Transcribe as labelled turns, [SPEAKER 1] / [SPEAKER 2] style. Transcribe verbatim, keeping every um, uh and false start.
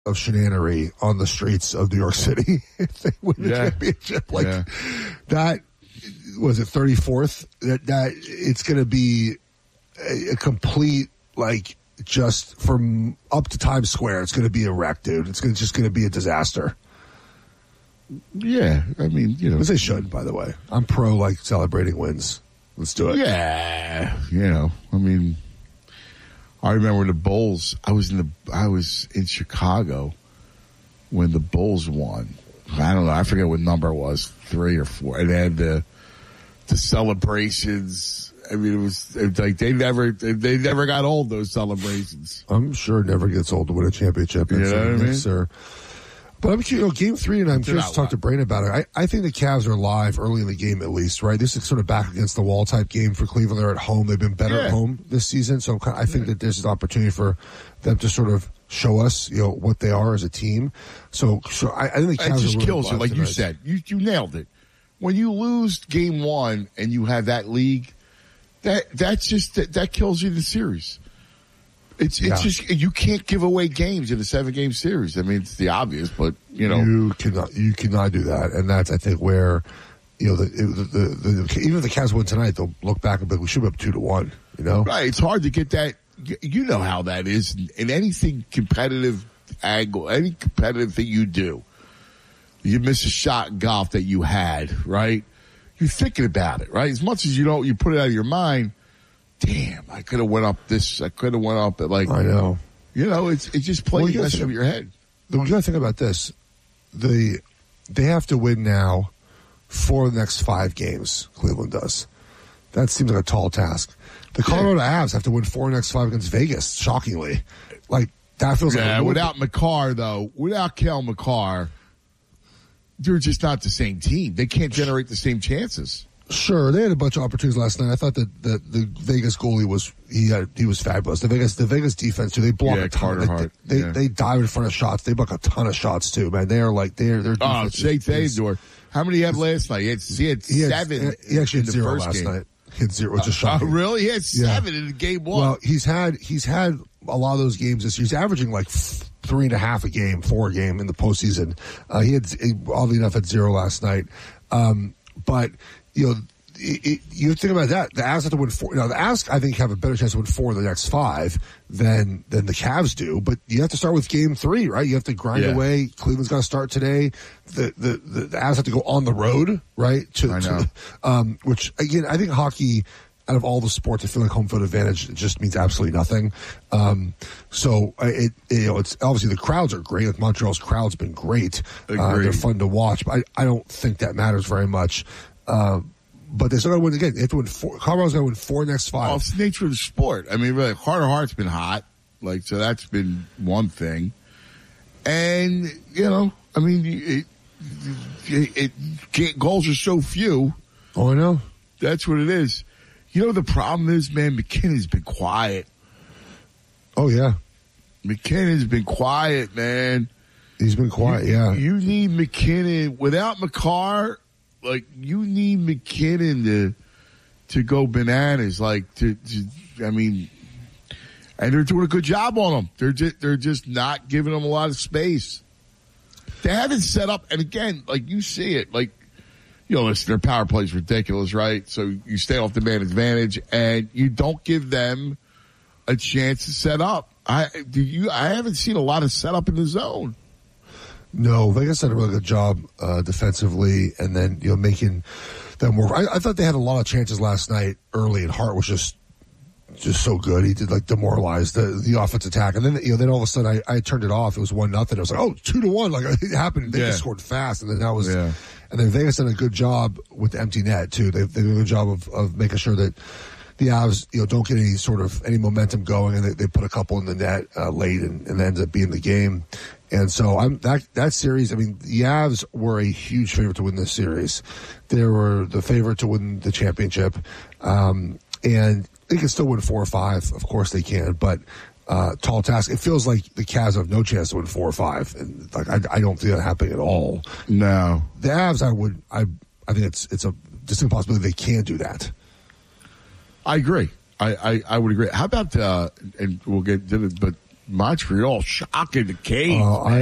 [SPEAKER 1] of shenanery on the streets of New York City if they win the
[SPEAKER 2] Yeah.
[SPEAKER 1] championship. Like
[SPEAKER 2] Yeah.
[SPEAKER 1] that, was it thirty-fourth? That that it's going to be a, a complete, like, just from up to Times Square, it's going to be a wreck, dude. It's gonna, just going to be a disaster.
[SPEAKER 2] Yeah, I mean, you know.
[SPEAKER 1] As they should, by the way. I'm pro, like, celebrating wins. Let's do it.
[SPEAKER 2] Yeah, you know, I mean, I remember the Bulls. I was in the I was in Chicago when the Bulls won. I don't know. I forget what number it was, three or four. And they had the the celebrations. I mean, it was, it was like they never they never got old. Those celebrations.
[SPEAKER 1] I'm sure it never gets old to win a championship.
[SPEAKER 2] You know what I mean?
[SPEAKER 1] Sir. But I'm curious, you know, game three, and I'm curious to talk to Brain about it. I, I think the Cavs are live early in the game, at least, right? This is sort of back against the wall type game for Cleveland. They're at home. They've been better
[SPEAKER 2] Yeah.
[SPEAKER 1] at home this season. So I think
[SPEAKER 2] Yeah.
[SPEAKER 1] that there's an opportunity for them to sort of show us, you know, what they are as a team. So, so I, I think the Cavs
[SPEAKER 2] It just
[SPEAKER 1] are really
[SPEAKER 2] kills you,
[SPEAKER 1] live
[SPEAKER 2] like you
[SPEAKER 1] tonight.
[SPEAKER 2] said. You you nailed it. When you lose game one and you have that league, that that's just that, that kills you the series. It's it's
[SPEAKER 1] Yeah.
[SPEAKER 2] just you can't give away games in a seven game series. I mean, it's the obvious, but you know,
[SPEAKER 1] You cannot, you cannot do that, and that's I think where, you know, the the, the, the even if the Cavs win tonight, they'll look back and be like, we should be up two to one. You know,
[SPEAKER 2] right? It's hard to get that. You know how that is in anything competitive angle, any competitive thing you do. You miss a shot in golf that you had, right? You're thinking about it, right? As much as you don't, you put it out of your mind. Damn, I could have went up this. I could have went up at like.
[SPEAKER 1] I know.
[SPEAKER 2] You know, it's it just plays
[SPEAKER 1] Well, you
[SPEAKER 2] messing
[SPEAKER 1] gotta-
[SPEAKER 2] with your head.
[SPEAKER 1] The you got to think about this: the they have to win now for the next five games. Cleveland does. That seems like a tall task. The Colorado Avs have to win four of the next five against Vegas. Shockingly, like that feels like
[SPEAKER 2] Yeah,
[SPEAKER 1] a little
[SPEAKER 2] without McCarr though, without Kel McCarr, they're just not the same team. They can't generate the same chances.
[SPEAKER 1] Sure, they had a bunch of opportunities last night. I thought that the, the Vegas goalie was he had he was fabulous. The Vegas the Vegas defense too. They block
[SPEAKER 2] Yeah,
[SPEAKER 1] a ton.
[SPEAKER 2] Carter
[SPEAKER 1] They,
[SPEAKER 2] Hart,
[SPEAKER 1] they,
[SPEAKER 2] yeah.
[SPEAKER 1] they dive in front of shots. They block a ton of shots too, man. They are like they're they're.
[SPEAKER 2] Oh, Jay Theodore. How many he had last night? He had, he had
[SPEAKER 1] he had,
[SPEAKER 2] seven.
[SPEAKER 1] He actually
[SPEAKER 2] in
[SPEAKER 1] had
[SPEAKER 2] the
[SPEAKER 1] zero
[SPEAKER 2] first
[SPEAKER 1] last
[SPEAKER 2] game.
[SPEAKER 1] night. He had zero, which is
[SPEAKER 2] Oh,
[SPEAKER 1] shocking.
[SPEAKER 2] really? He had
[SPEAKER 1] Yeah.
[SPEAKER 2] seven in game one.
[SPEAKER 1] Well, he's had he's had a lot of those games this year. He's averaging like f- three and a half a game, four a game in the postseason. Uh, he had he, oddly enough had zero last night. Um, but you know. It, it, you think about that. The Avs have to win four. Now, the Avs, I think, have a better chance to win four of the next five than than the Cavs do. But you have to start with game three, right? You have to grind
[SPEAKER 2] Yeah.
[SPEAKER 1] away. Cleveland's got to start today. The, the the the Avs have to go on the road, right? To,
[SPEAKER 2] I know.
[SPEAKER 1] to um, which again, I think hockey, out of all the sports, I feel like home field advantage just means absolutely nothing. Um, so it, it you know it's obviously the crowds are great. Like Montreal's crowd's been great. Uh,
[SPEAKER 2] Agreed.
[SPEAKER 1] they're fun to watch, but I, I don't think that matters very much. Uh, But they still got to win again. They have to win four. Colorado's got to win four next five.
[SPEAKER 2] Well, it's the nature of the sport. I mean, really, Carter Hart's been hot. Like, so that's been one thing. And, you know, I mean, it, it, it can't, goals are so few.
[SPEAKER 1] Oh, I know.
[SPEAKER 2] That's what it is. You know, the problem is, man, McKinnon's been quiet.
[SPEAKER 1] Oh, yeah.
[SPEAKER 2] McKinnon's been quiet, man.
[SPEAKER 1] He's been quiet,
[SPEAKER 2] you,
[SPEAKER 1] yeah.
[SPEAKER 2] You need McKinnon. Without McCarr, like, you need McKinnon to to go bananas. Like, to, to I mean, and they're doing a good job on him. They're just, they're just not giving him a lot of space. They haven't set up, and again, like, you see it, like, you know, listen, their power play is ridiculous, right? So you stay off the man advantage, and you don't give them a chance to set up. I do you. I haven't seen a lot of setup in the zone.
[SPEAKER 1] No, Vegas did a really good job uh, defensively, and then you know making them work. I, I thought they had a lot of chances last night early, and Hart was just just so good. He did like demoralize the the offense attack, and then you know then all of a sudden I, I turned it off. It was one nothing. I was like, oh, two to one. Like it happened. They
[SPEAKER 2] Yeah.
[SPEAKER 1] just scored fast, and then that was.
[SPEAKER 2] Yeah.
[SPEAKER 1] And then Vegas did a good job with the empty net too. They they did a good job of of making sure that the Avs, you know, don't get any sort of any momentum going, and they, they put a couple in the net uh, late, and, and ends up being the game. And so I'm that that series. I mean, the Avs were a huge favorite to win this series. They were the favorite to win the championship, um, and they can still win four or five. Of course, they can, but uh, tall task. It feels like the Cavs have no chance to win four or five, and like I, I don't see that happening at all.
[SPEAKER 2] No,
[SPEAKER 1] The Avs, I would, I, I think it's it's a distinct possibility they can do that.
[SPEAKER 2] I agree. I, I, I would agree. How about uh, and we'll get to it, but Montreal shocking the Canes.
[SPEAKER 1] Uh, I